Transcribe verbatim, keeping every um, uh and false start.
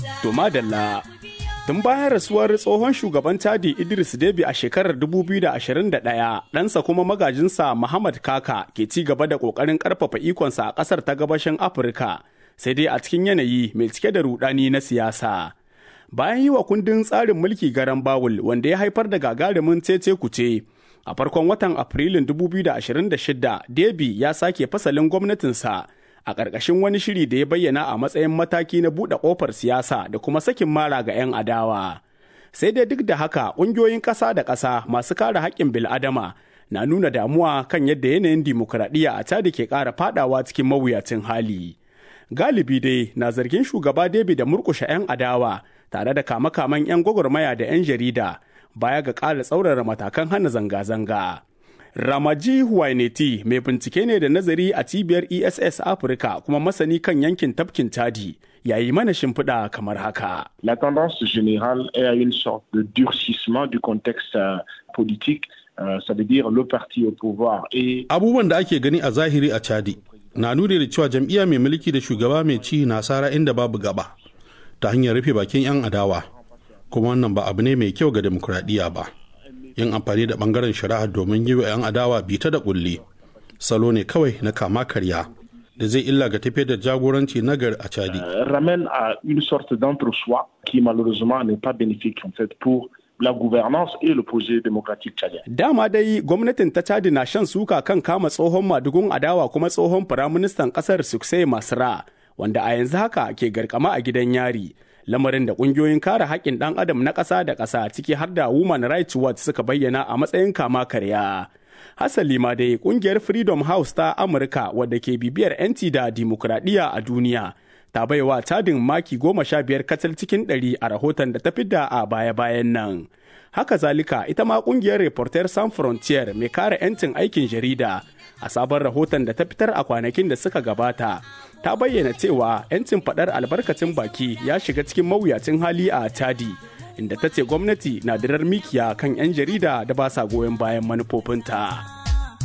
To madalla. Tun bayan rasuwar tsohon shugaban Chadi Idris Deby a shekarar dubu biyu da ashirin da ɗaya, ɗansa kuma magajinsa Muhammad Kaka ke ci gaba da ƙoƙarin ƙarfafa ikonsa a ƙasar ta gabashin Afirka, sai dai a cikin yanayi mai cike da rudani na siyasa. Bayan yi wa kundin tsarin mulki garan bawul wanda ya haifar da gagarumin cece kuce, a farkon watan Afrilun dubu biyu da ashirin da shida, Deby ya sake fasalin gwamnatinsa a ƙarƙashin wani shiri da ya bayyana a matsayin mataki na buɗe ƙofar siyasa da kuma sakin mara ga 'yan adawa. Sai dai duk da haka ƙungiyoyin ƙasa da ƙasa masu kare haƙƙin bil'adama na nuna damuwa kan yadda yanayin dimokuraɗiyya a Chad ke ƙara faɗawa cikin mawuyacin hali. Galibi dai na zargin shugaba Deby da murƙushe 'yan adawa tare da kame-kamen 'yan gwagwarmaya da 'yan jarida baya ga ƙara tsaurara matakan hana zanga-zanga. Ramaji Huwaineti mai bincike ne da nazari a cibiyar E S S Afirka kuma masani kan yankin tafkin Chadi ya yi mana shimfiɗa kamar haka. La tendance générale est à une sorte de durcissement du contexte euh, politique, euh, ça veut dire le parti au pouvoir et abubuwan da ake gani a zahiri a Chadi na nuni da cewa jam'iyya mai mulki da shugaba mai ci na sara inda babu gaba ta hanyar rufe bakin 'yan adawa, kuma wannan ba abu ne mai kyau ga demokuraɗiyya ba. Yin amfani da bangaren shari'a domin yi wa 'yan adawa bita da kulli salo ne kawai na kama karya da zai illa ga tafiyar da jagoranci nagari a Chadi. Ramène à une sorte d'entre-soi qui malheureusement n'est pas bénéfique en fait pour la gouvernance et le projet démocratique tchadien. Dama dai gwamnatin ta Chadi na shan suka kan kama tsohon madugun adawa kuma tsohon firaministan kasar Suksai Masra wanda a yanzu haka ke garkama a gidan yari. Lamarin da ƙungiyoyin kare haƙƙin ɗan adam na ƙasa da ƙasa ciki har da Women Rights Watch suka bayyana a matsayin kama karya. Hasali ma dai ƙungiyar Freedom House ta Amurka wadda ke bibiyar 'yanci da dimokuraɗiyya a duniya ta baiwa Chadin maki goma sha biyar kacal cikin ɗari a rahoton da ta fidda a baya-bayan nan. Haka zalika ita ma ƙungiyar Reporters Sans Frontières mai kare 'yancin aikin jarida a sabon rahoton da ta fitar a kwanakin da suka gabata ta bayyana cewa 'yancin faɗar albarkacin baki ya shiga cikin mawuyacin hali a Chadi, inda ta ce gwamnati na dirar mikiya kan 'yan jarida da ba sa goyon bayan manufofinta.